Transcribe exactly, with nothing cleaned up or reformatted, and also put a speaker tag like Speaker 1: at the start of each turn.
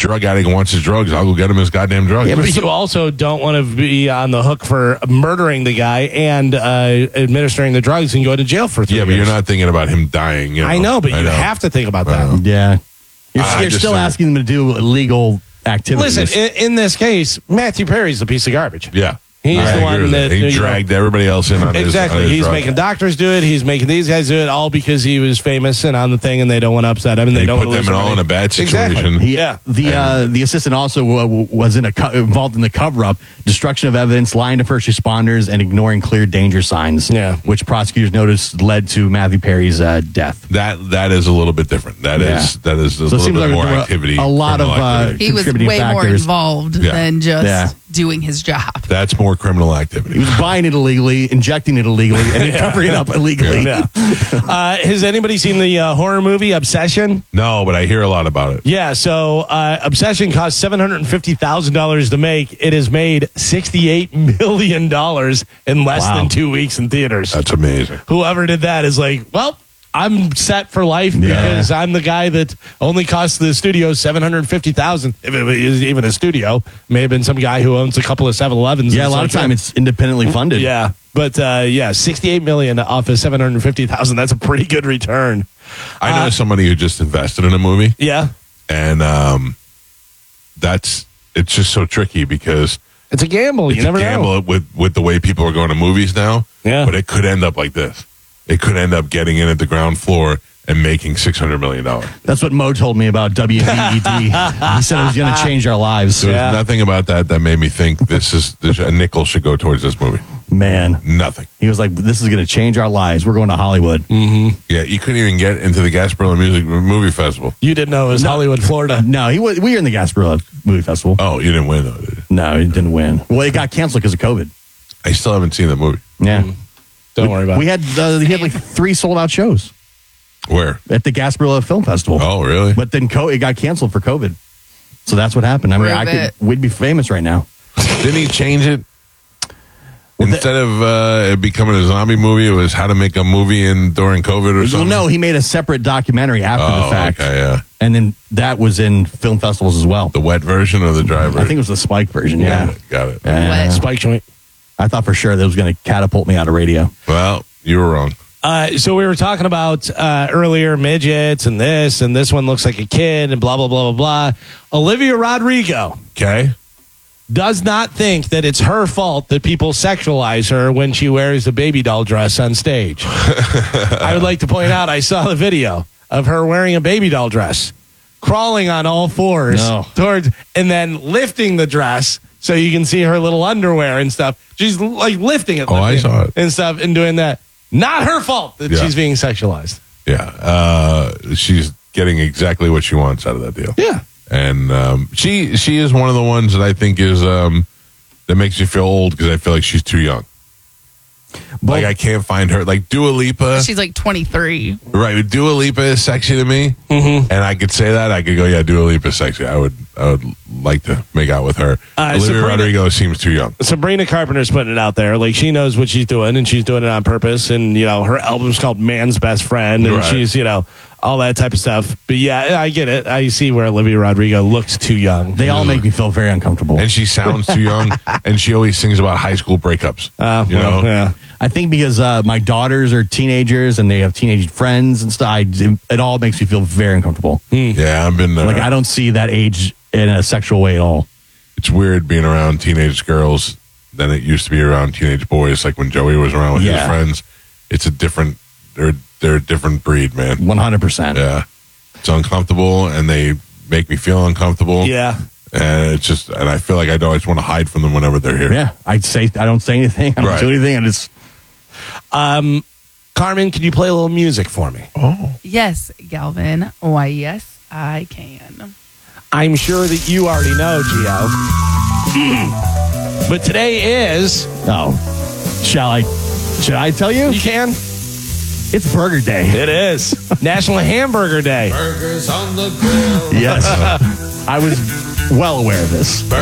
Speaker 1: drug addict wants his drugs, I'll go get him his goddamn drugs.
Speaker 2: Yeah, but you also don't want to be on the hook for murdering the guy and uh, administering the drugs and go to jail for three
Speaker 1: yeah, but
Speaker 2: years.
Speaker 1: you're not thinking about him dying. You know?
Speaker 2: I know, but
Speaker 1: I
Speaker 2: you
Speaker 1: know.
Speaker 2: have to think about that.
Speaker 3: Yeah. You're,
Speaker 1: I
Speaker 3: you're
Speaker 1: just
Speaker 3: still
Speaker 1: think-
Speaker 3: asking them to do illegal activities.
Speaker 2: Listen, in, in this case, Matthew Perry's a piece of garbage.
Speaker 1: Yeah.
Speaker 2: He's
Speaker 1: I
Speaker 2: the
Speaker 1: agree
Speaker 2: one
Speaker 1: with
Speaker 2: that
Speaker 1: He
Speaker 2: you know,
Speaker 1: dragged everybody else in on his
Speaker 2: exactly.
Speaker 1: on his
Speaker 2: He's
Speaker 1: drug.
Speaker 2: making doctors do it. He's making these guys do it, all because he was famous and on the thing, and they don't want to upset him. And they
Speaker 1: He
Speaker 2: don't
Speaker 1: put
Speaker 2: want to
Speaker 1: them
Speaker 2: lose
Speaker 1: all
Speaker 2: money.
Speaker 1: in a bad
Speaker 2: Exactly.
Speaker 1: situation.
Speaker 3: He,
Speaker 2: Yeah.
Speaker 3: The uh, the assistant also uh, was in a co- involved in the cover up, destruction of evidence, lying to first responders, and ignoring clear danger signs.
Speaker 2: Yeah.
Speaker 3: Which prosecutors noticed led to Matthew Perry's uh, death.
Speaker 1: That that is a little bit different. That is
Speaker 3: Yeah.
Speaker 1: that is a
Speaker 3: So it
Speaker 1: little
Speaker 3: seems
Speaker 1: bit
Speaker 3: like
Speaker 1: more
Speaker 3: there were
Speaker 1: activity.
Speaker 3: a lot of,
Speaker 1: criminal
Speaker 3: uh,
Speaker 1: activity.
Speaker 4: He was
Speaker 3: contributing
Speaker 4: way more
Speaker 3: factors.
Speaker 4: involved
Speaker 1: Yeah.
Speaker 4: than just
Speaker 3: Yeah.
Speaker 4: doing his job.
Speaker 1: That's more criminal activity.
Speaker 3: He was buying it illegally, injecting it illegally, and then covering it up illegally.
Speaker 2: Yeah. uh, has anybody seen the uh, horror movie Obsession?
Speaker 1: No, but I hear a lot about it.
Speaker 2: Yeah, so uh, Obsession cost seven hundred fifty thousand dollars to make. It has made sixty-eight million dollars in less
Speaker 3: Wow.
Speaker 2: than two weeks in theaters.
Speaker 1: That's amazing.
Speaker 2: Whoever did that is like, well, I'm set for life because I'm the guy that only cost the studio seven hundred fifty thousand dollars. If it was even a studio, may have been some guy who owns a couple of seven elevens.
Speaker 3: Yeah, a lot of time it's independently funded.
Speaker 2: Yeah, but uh, yeah, sixty-eight million dollars off of seven hundred fifty thousand dollars. That's a pretty good return.
Speaker 1: I know
Speaker 2: Uh,
Speaker 1: somebody who just invested in a movie,
Speaker 2: Yeah,
Speaker 1: and um, that's it's just so tricky because
Speaker 2: it's a gamble.
Speaker 1: it's
Speaker 2: You never
Speaker 1: a gamble
Speaker 2: know.
Speaker 1: with with the way people are going to movies now.
Speaker 2: Yeah.
Speaker 1: but it could end up like this. It could end up getting in at the ground floor and making six hundred million dollars.
Speaker 3: That's what Mo told me about W V E D. He said it was going to change our lives.
Speaker 1: There's
Speaker 2: Yeah.
Speaker 1: nothing about that that made me think this is this, a nickel should go towards this movie.
Speaker 3: Man,
Speaker 1: Nothing.
Speaker 3: he was like, "This is going to change our lives. We're going to Hollywood."
Speaker 1: Yeah, you couldn't even get into the Gasparilla Music Movie Festival.
Speaker 2: You didn't know it was Hollywood, Florida.
Speaker 3: No, he was. We were in the Gasparilla Movie Festival.
Speaker 1: Oh, you didn't win though, did you?
Speaker 3: No, he didn't win. Well, it got canceled because of COVID.
Speaker 1: I still haven't seen the movie.
Speaker 3: Yeah,
Speaker 2: Don't worry about
Speaker 3: we
Speaker 2: it.
Speaker 3: had uh, he had like three sold out shows
Speaker 1: Where?
Speaker 3: at the Gasparilla Film Festival.
Speaker 1: Oh, really?
Speaker 3: But then co- it got canceled for COVID. So that's what happened. I mean,
Speaker 4: Prove
Speaker 3: I could,
Speaker 4: it.
Speaker 3: we'd be famous right now.
Speaker 1: Didn't he change it? Instead of uh, it becoming a zombie movie, it was how to make a movie in during COVID or
Speaker 3: Well,
Speaker 1: something.
Speaker 3: no, he made a separate documentary after
Speaker 1: oh,
Speaker 3: the fact.
Speaker 1: okay, yeah.
Speaker 3: And then that was in film festivals as well.
Speaker 1: The wet version or the dry version?
Speaker 3: I think it was the Spike version,
Speaker 1: Got
Speaker 3: yeah.
Speaker 1: it. Got it.
Speaker 3: Yeah.
Speaker 4: What?
Speaker 2: Spike joint.
Speaker 3: I thought for sure that was going to catapult me out of radio.
Speaker 1: Well, you were wrong.
Speaker 2: Uh, so we were talking about uh, earlier midgets and this, and this one looks like a kid, and blah, blah, blah, blah, blah. Olivia Rodrigo
Speaker 1: Okay.
Speaker 2: does not think that it's her fault that people sexualize her when she wears a baby doll dress on stage. I would like to point out I saw the video of her wearing a baby doll dress, crawling on all fours
Speaker 3: No.
Speaker 2: towards, and then lifting the dress so you can see her little underwear and stuff. She's like lifting it,
Speaker 1: Oh, I
Speaker 2: lifting
Speaker 1: saw it.
Speaker 2: and stuff, and doing that. Not her fault that
Speaker 1: Yeah.
Speaker 2: she's being sexualized.
Speaker 1: Yeah. Uh, she's getting exactly what she wants out of that deal.
Speaker 2: Yeah.
Speaker 1: And um, she she is one of the ones that I think is um, that makes me feel old because I feel like she's too young. Like I can't find her. Like Dua Lipa,
Speaker 4: She's like twenty-three.
Speaker 1: right? Dua Lipa is sexy to me,
Speaker 2: Mm-hmm.
Speaker 1: and I could say that. I could go, yeah, Dua Lipa is sexy. I would I would like to make out with her.
Speaker 2: Uh,
Speaker 1: Olivia
Speaker 2: Sabrina-
Speaker 1: Rodrigo seems too young.
Speaker 2: Sabrina Carpenter's putting it out there. Like, she knows what she's doing, and she's doing it on purpose. And, you know, her album's called Man's Best Friend, and
Speaker 1: Right.
Speaker 2: she's, you know, all that type of stuff. But, yeah, I get it. I see where Olivia Rodrigo looks too young.
Speaker 3: They all make me feel very uncomfortable.
Speaker 1: And she sounds too young, and she always sings about high school breakups.
Speaker 2: Uh,
Speaker 1: you
Speaker 2: well,
Speaker 1: know,
Speaker 2: yeah.
Speaker 3: I think because uh, my daughters are teenagers and they have teenage friends and stuff, I, it all makes me feel very uncomfortable.
Speaker 1: yeah, I've been uh,
Speaker 3: Like, I don't see that age in a sexual way at all.
Speaker 1: it's weird being around teenage girls than it used to be around teenage boys. Like when Joey was around with his
Speaker 3: Yeah.
Speaker 1: friends, it's a different. They're they're a different breed, man.
Speaker 3: one hundred percent.
Speaker 1: Yeah, it's uncomfortable, and they make me feel uncomfortable.
Speaker 2: Yeah.
Speaker 1: and it's just, and I feel like I don't. I just want to hide from them whenever they're here.
Speaker 3: Yeah, I say I don't say anything. I don't
Speaker 1: Right.
Speaker 3: do anything. I just
Speaker 2: Um, Carmen, can you play a little music for me?
Speaker 1: Oh,
Speaker 4: Yes, Galvin. Why, yes, I can.
Speaker 2: I'm sure that you already know, Gio. But today is...
Speaker 3: oh, shall I? Should I tell you?
Speaker 2: You can?
Speaker 3: It's Burger Day.
Speaker 2: It is. National Hamburger Day.
Speaker 5: Burgers on the grill.
Speaker 3: Yes, I was well aware of this.
Speaker 1: burgers